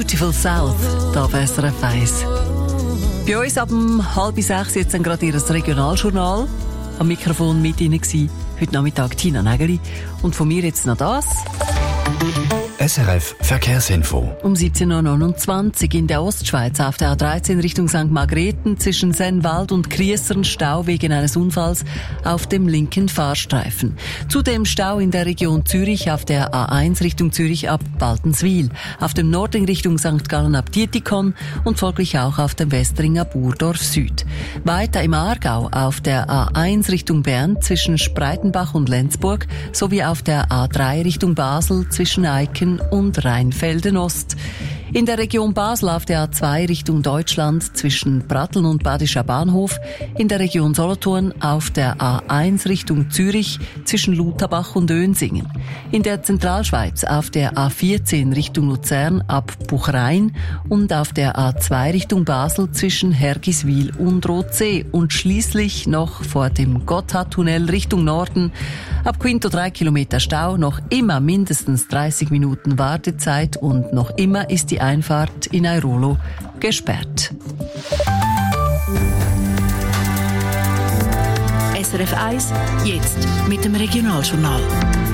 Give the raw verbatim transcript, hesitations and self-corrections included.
Beautiful South, da auf S R F eins. Bei uns ab um halb sechs jetzt dann gerade Ihr Regionaljournal. Am Mikrofon mit Ihnen war heute Nachmittag Tina Nägeli. Und von mir jetzt noch das. S R F Verkehrsinfo. Um siebzehn Uhr neunundzwanzig in der Ostschweiz auf der A dreizehn Richtung Sankt Margrethen zwischen Sennwald und Kriessern Stau wegen eines Unfalls auf dem linken Fahrstreifen. Zudem Stau in der Region Zürich auf der A eins Richtung Zürich ab Baltenswil, auf dem Nordring Richtung Sankt Gallen ab Dietikon und folglich auch auf dem Westring ab Urdorf Süd. Weiter im Aargau auf der A eins Richtung Bern zwischen Spreitenbach und Lenzburg sowie auf der A drei Richtung Basel zwischen Eiken und Rheinfelden Ost. In der Region Basel auf der A zwei Richtung Deutschland zwischen Pratteln und Badischer Bahnhof, in der Region Solothurn auf der A eins Richtung Zürich zwischen Lutherbach und Önsingen. In der Zentralschweiz auf der A vierzehn Richtung Luzern ab Buchrein und auf der A zwei Richtung Basel zwischen Hergiswil und Rothsee und schließlich noch vor dem Gotthardtunnel Richtung Norden ab Quinto drei Kilometer Stau, noch immer mindestens dreißig Minuten Wartezeit und noch immer ist die Einfahrt in Airolo gesperrt. S R F eins, jetzt mit dem Regionaljournal.